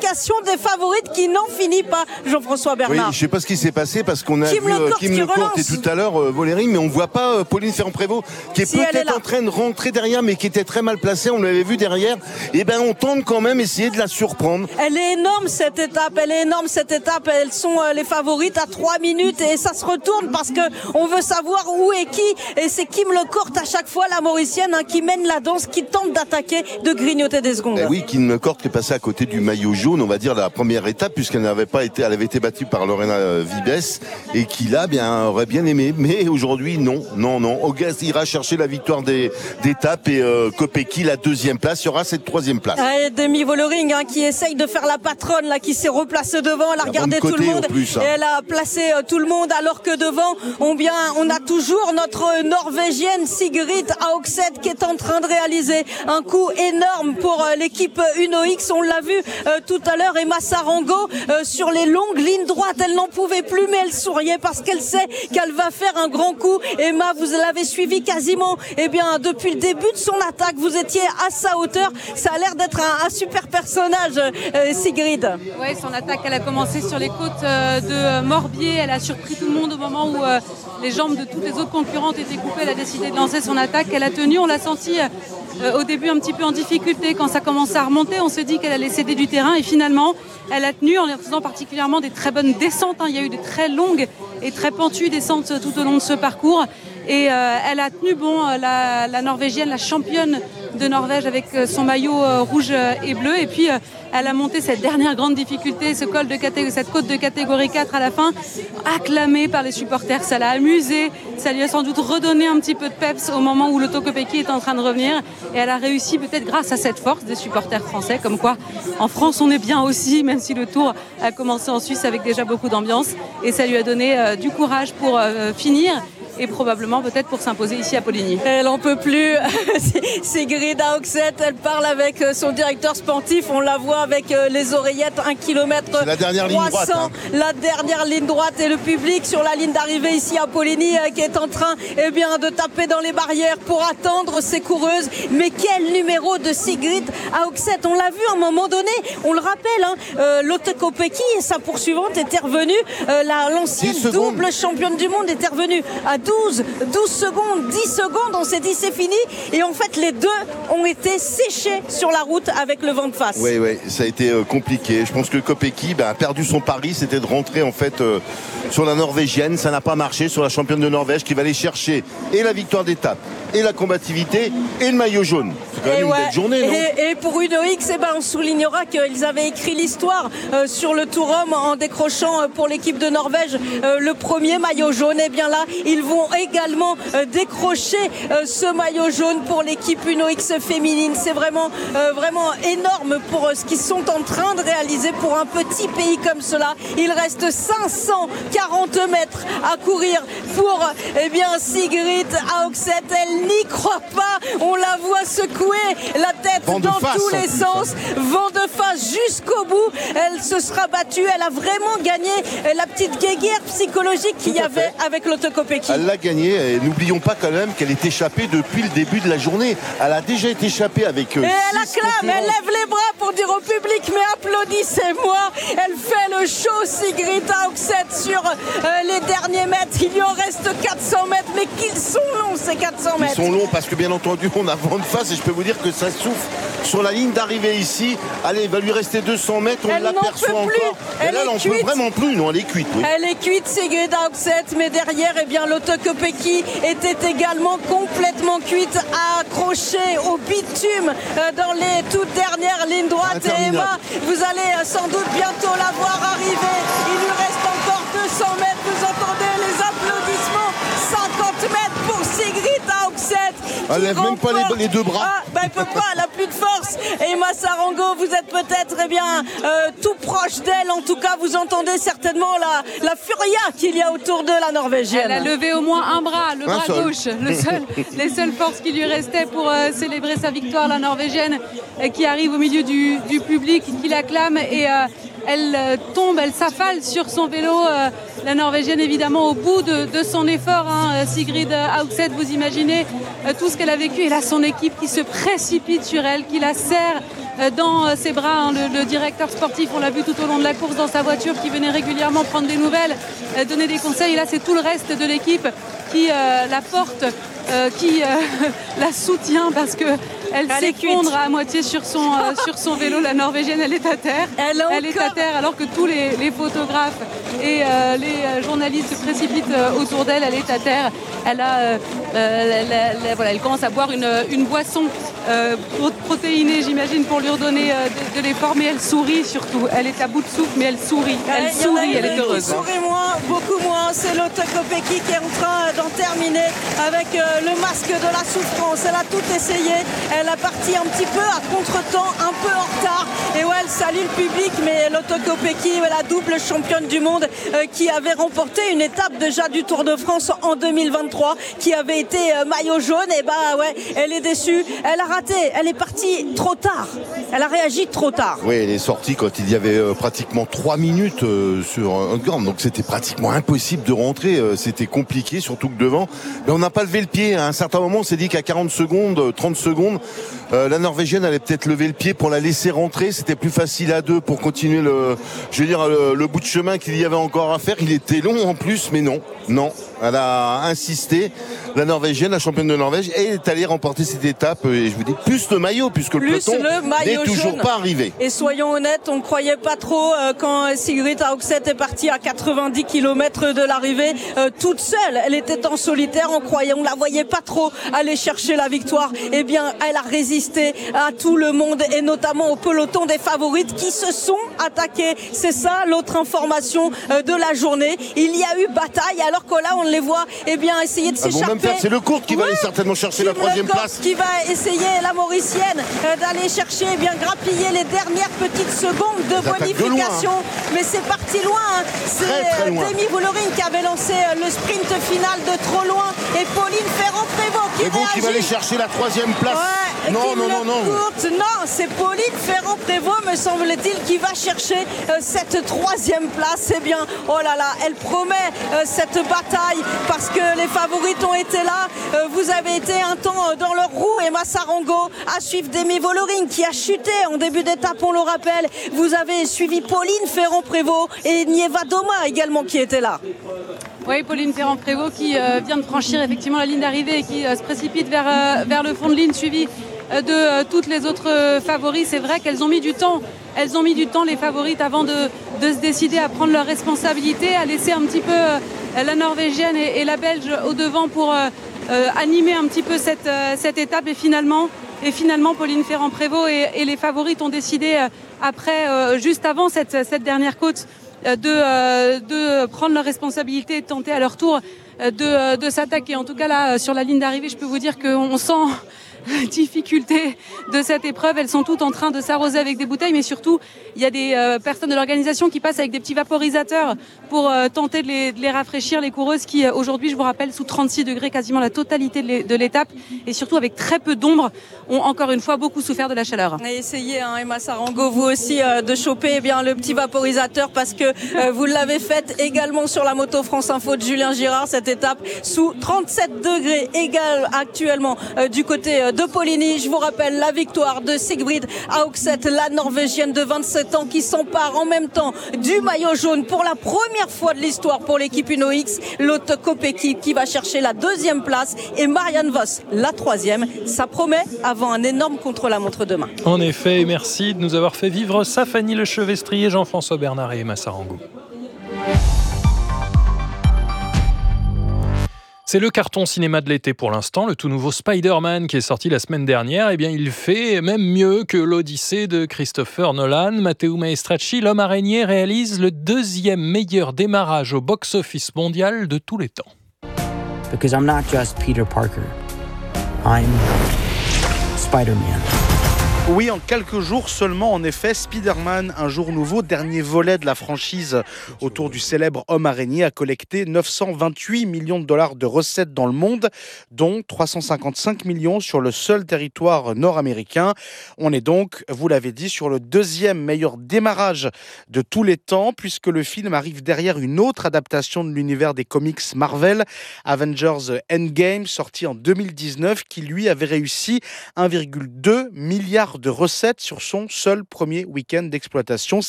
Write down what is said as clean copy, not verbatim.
l'association des favorites qui n'en finit pas, Jean-François Bernard. Oui, je sais pas ce qui s'est passé parce qu'on a vu Kim Lecourt et tout à l'heure Voléry, mais on voit pas Pauline Ferrand-Prévôt qui est peut-être en train de rentrer derrière, mais qui était très mal placée. On l'avait vu derrière. Et ben, on tente quand même essayer de la surprendre. Elle est énorme cette étape. Elles sont les favorites à 3 minutes et ça se retourne parce que on veut savoir où est qui. Et c'est Kim Lecourt à chaque fois, la Mauricienne, qui mène la danse, qui tente d'attaquer, de grignoter des secondes. Oui, Kim Lecourt qui est passée à côté du maillot jaune, on va dire la première étape, puisqu'elle n'avait pas été, elle avait été battue par Lorena Vibes et qui là, aurait bien aimé. Mais aujourd'hui, non. Auguste ira chercher la victoire d'étape et Kopecky la 2e place. Il y aura cette 3e place. Demi Vollering qui essaye de faire la patronne, là, qui s'est replacée devant. Elle a regardé tout le monde et elle a placé tout le monde, alors que devant, on a toujours notre Norvégienne Sigrid Haugset qui est en train de réaliser un coup énorme pour l'équipe Uno X. On l'a vu tout à l'heure, Emma Sarango sur les longues lignes droites. Elle n'en pouvait plus, mais elle souriait parce qu'elle sait qu'elle va faire un grand coup. Emma, vous l'avez suivi quasiment depuis le début de son attaque. Vous étiez à sa hauteur. Ça a l'air d'être un super personnage, Sigrid. Oui, son attaque, elle a commencé sur les côtes de Morbier. Elle a surpris tout le monde au moment où les jambes de toutes les autres concurrentes étaient coupées. Elle a décidé de lancer son attaque. Elle a tenu, on l'a senti au début un petit peu en difficulté. Quand ça commence à remonter, on se dit qu'elle allait céder du terrain et finalement elle a tenu en faisant particulièrement des très bonnes descentes. Il y a eu de très longues et très pentues descentes tout au long de ce parcours et elle a tenu la Norvégienne, la championne de Norvège avec son maillot rouge et bleu, et puis elle a monté cette dernière grande difficulté, cette côte de catégorie 4 à la fin, acclamée par les supporters. Ça l'a amusée, ça lui a sans doute redonné un petit peu de peps au moment où l'Otto Kopecky est en train de revenir, et elle a réussi peut-être grâce à cette force des supporters français, comme quoi en France on est bien aussi, même si le tour a commencé en Suisse avec déjà beaucoup d'ambiance, et ça lui a donné du courage pour finir et probablement peut-être pour s'imposer ici à Poligny. Elle en peut plus, Sigrid Haugset, elle parle avec son directeur sportif, on la voit avec les oreillettes, 1 km 300, la dernière ligne droite, la dernière ligne droite, et le public sur la ligne d'arrivée ici à Poligny qui est en train de taper dans les barrières pour attendre ses coureuses. Mais quel numéro de Sigrid Haugset, on l'a vu à un moment donné, on le rappelle, l'Otto Kopecky, sa poursuivante était revenue, l'ancienne double championne du monde était revenue à 12 secondes, 10 secondes, on s'est dit c'est fini, et en fait les deux ont été séchés sur la route avec le vent de face. Oui, ça a été compliqué. Je pense que Kopecky a perdu son pari, c'était de rentrer en fait sur la Norvégienne. Ça n'a pas marché sur la championne de Norvège qui va aller chercher et la victoire d'étape, et la combativité, et le maillot jaune. C'est quand même une belle journée, non ? Et pour Uno X, on soulignera qu'ils avaient écrit l'histoire sur le Tour Homme en décrochant pour l'équipe de Norvège le premier maillot jaune. Et bien là, ils vont également décrocher ce maillot jaune pour l'équipe Uno X féminine. C'est vraiment énorme pour ce qu'ils sont en train de réaliser pour un petit pays comme cela. Il reste 540 mètres à courir pour Sigrid Haugset. Elle n'y croit pas. On la voit secouer la tête dans tous les sens. Vent de face jusqu'au bout. Elle se sera battue. Elle a vraiment gagné la petite guéguerre psychologique qu'il y avait avec l'Otto Kopecky. Elle l'a gagné, et n'oublions pas quand même qu'elle est échappée depuis le début de la journée. Elle a déjà été échappée avec et elle acclame, elle lève les bras pour dire au public mais applaudissez-moi. Elle fait le show, Sigrid Haugset, sur les derniers mètres. Il lui en reste 400 mètres, mais qu'ils sont longs ces 400 mètres. Ils sont longs parce que bien entendu on a vent de face, et je peux vous dire que ça souffle sur la ligne d'arrivée ici. Allez, il va lui rester 200 mètres, on l'aperçoit encore. Et là, elle n'en peut vraiment plus, non, elle est cuite. Oui. Elle est cuite, Sigrid Haugset, mais derrière, l'Otto Kopecky était également complètement cuite, accrochée au bitume dans les toutes dernières lignes droites. Et Emma, vous allez sans doute bientôt la voir arriver. Il lui reste encore 200 mètres, vous entendez les applaudissements. 50 mètres pour Sigrid Haugset. Elle lève même pas les deux bras. Elle peut pas, elle a plus de force. Emma Sarango, vous êtes peut-être tout proche d'elle. En tout cas, vous entendez certainement la furia qu'il y a autour de la Norvégienne. Elle a levé au moins un bras, le bras gauche, les seules forces qui lui restaient pour célébrer sa victoire, la Norvégienne qui arrive au milieu du public, qui l'acclame, et elle tombe, elle s'affale sur son vélo. La Norvégienne, évidemment, au bout de son effort. Sigrid Haugset, vous imaginez tout ce qu'elle a vécu. Et là, son équipe qui se précipite sur elle, qui la serre dans ses bras. Le directeur sportif, on l'a vu tout au long de la course dans sa voiture, qui venait régulièrement prendre des nouvelles, donner des conseils. Et là, c'est tout le reste de l'équipe qui la porte, qui la soutient parce que elle s'effondre à moitié sur son vélo. La Norvégienne, elle est à terre. Elle est à terre alors que tous les photographes et les journalistes se précipitent autour d'elle. Elle est à terre. Elle commence à boire une boisson protéinée, j'imagine, pour lui redonner de l'effort, mais elle sourit surtout. Elle est à bout de souffle, mais elle sourit. Elle est heureuse. Sourit moins, beaucoup moins. C'est Lotte Kopecky qui est en train d'en terminer avec le masque de la souffrance. Elle a tout essayé. Elle a parti un petit peu à contre-temps, un peu en retard. Et ouais, elle salue le public, mais Lotte Kopecky, la double championne du monde qui avait remporté une étape déjà du Tour de France en 2023, qui avait été maillot jaune. Et elle est déçue. Elle a raté. Elle est partie trop tard. Elle a réagi trop tard. Oui, elle est sortie quand il y avait pratiquement 3 minutes sur un grand. Donc c'était pratiquement impossible de rentrer. C'était compliqué, surtout que devant. Mais on n'a pas levé le pied. À un certain moment, on s'est dit qu'à 40 secondes, 30 secondes, la Norvégienne allait peut-être lever le pied pour la laisser rentrer. C'était plus facile à deux pour continuer le bout de chemin qu'il y avait encore à faire. Il était long en plus, mais non. Elle a insisté. La Norvégienne, la championne de Norvège, est allée remporter cette étape. Et je vous dis, plus le maillot, puisque le peloton n'est toujours pas arrivé. Et soyons honnêtes, on ne croyait pas trop quand Sigrid Haugset est partie à 90 km de l'arrivée, toute seule. Elle était en solitaire, on la voyait pas trop aller chercher la victoire. Eh bien, elle a résisté à tout le monde et notamment au peloton des favorites qui se sont attaqués. C'est ça l'autre information de la journée. Il y a eu bataille alors que là, on les voit essayer de s'échapper. C'est le Kurt qui va aller certainement chercher la 3e place. Qui va essayer, la Mauricienne, d'aller chercher, grappiller les dernières petites secondes de bonification. Mais c'est parti loin. C'est Demi Vollering qui avait lancé le sprint final de trop loin. Et Pauline Ferrand-Prévot qui réagit. Qui va aller chercher la 3e place. Non, c'est Pauline Ferrand-Prévot, me semble-t-il, qui va chercher cette 3e place. Eh bien, oh là là, elle promet cette bataille parce que les favorites ont été là. Vous avez été un temps dans leur roue. Emma Sarango à suivre Demi Vollering qui a chuté en début d'étape, on le rappelle. Vous avez suivi Pauline Ferrand-Prévôt et Nieva Doma également qui était là. Oui, Pauline Ferrand-Prévôt qui vient de franchir effectivement la ligne d'arrivée et qui se précipite vers le fond de ligne, suivi de toutes les autres favoris. C'est vrai qu'elles ont mis du temps. Elles ont mis du temps, les favorites, avant de se décider à prendre leurs responsabilités, à laisser un petit peu la Norvégienne et la Belge au devant pour animer un petit peu cette étape. Et finalement, Pauline Ferrand-Prévôt et les favorites ont décidé juste avant cette dernière côte, de prendre leurs responsabilités et de tenter à leur tour de s'attaquer. En tout cas, là, sur la ligne d'arrivée, je peux vous dire qu'on sent la difficulté de cette épreuve. Elles sont toutes en train de s'arroser avec des bouteilles, mais surtout, il y a des personnes de l'organisation qui passent avec des petits vaporisateurs pour tenter de les rafraîchir, les coureuses qui, aujourd'hui, je vous rappelle, sous 36 degrés, quasiment la totalité de l'étape, et surtout avec très peu d'ombre, ont encore une fois beaucoup souffert de la chaleur. Et essayez, Emma Sarango, vous aussi, de choper le petit vaporisateur, parce que vous l'avez fait également sur la Moto France Info de Julien Girard, cette étape sous 37 degrés égal actuellement du côté de Poligny. Je vous rappelle la victoire de Sigrid Haugset, la Norvégienne de 27 ans qui s'empare en même temps du maillot jaune pour la première fois de l'histoire pour l'équipe Uno X. Lotte Kopecky qui va chercher la 2e place et Marianne Vos la 3e. Ça promet avant un énorme contre-la-montre demain. En effet, merci de nous avoir fait vivre ça, Fanny Lechevestrier, Jean-François Bernard et Emma Sarango. C'est le carton cinéma de l'été pour l'instant, le tout nouveau Spider-Man qui est sorti la semaine dernière. Eh bien, il fait même mieux que l'Odyssée de Christopher Nolan. Matteo Maestracci, l'homme araignée, réalise le 2e meilleur démarrage au box-office mondial de tous les temps. Because I'm not just Peter Parker. I'm Spider-Man. Oui, en quelques jours seulement, en effet, Spider-Man, un jour nouveau, dernier volet de la franchise autour du célèbre homme araignée, a collecté 928 millions de dollars de recettes dans le monde, dont 355 millions sur le seul territoire nord-américain. On est donc, vous l'avez dit, sur le 2e meilleur démarrage de tous les temps, puisque le film arrive derrière une autre adaptation de l'univers des comics Marvel, Avengers Endgame, sorti en 2019, qui lui avait réussi 1,2 milliard de recettes sur son seul premier week-end d'exploitation.